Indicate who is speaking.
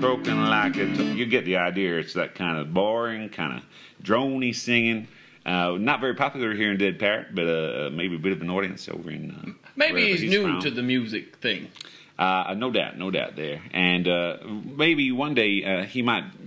Speaker 1: croaking like it. You get the idea. It's that kind of boring, kind of drony singing. Not very popular here in Dead Parrot, but maybe a bit of an audience over in.
Speaker 2: Maybe he's new
Speaker 1: from.
Speaker 2: to the music thing.
Speaker 1: No doubt there. And maybe one day he might